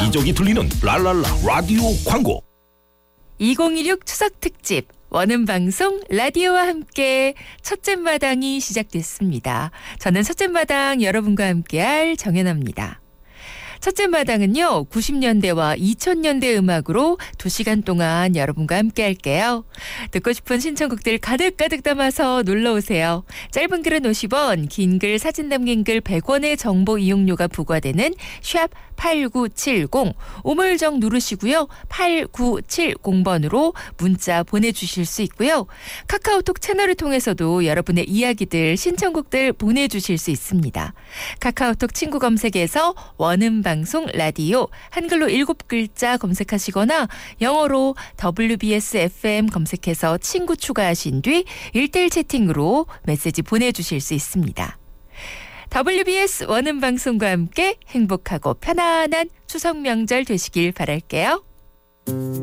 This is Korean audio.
여기저기 들리는 랄랄라 라디오 광고. 2016 추석 특집 원음 방송 라디오와 함께 첫째 마당이 시작됐습니다. 저는 첫째 마당 여러분과 함께할 정연아입니다. 첫째 마당은요, 90년대와 2000년대 음악으로 2시간 동안 여러분과 함께 할게요. 듣고 싶은 신청곡들 가득가득 담아서 놀러오세요. 짧은 글은 50원, 긴 글, 사진 담긴 글 100원의 정보 이용료가 부과되는 샵 8970, 우물정 누르시고요. 8970번으로 문자 보내주실 수 있고요. 카카오톡 채널을 통해서도 여러분의 이야기들, 신청곡들 보내주실 수 있습니다. 카카오톡 친구 검색에서 원음방송 라디오 한글로 7글자 검색하시거나 영어로 WBS FM 검색해서 친구 추가하신 뒤 1대1 채팅으로 메시지 보내주실 수 있습니다. WBS 원음방송과 함께 행복하고 편안한 추석 명절 되시길 바랄게요.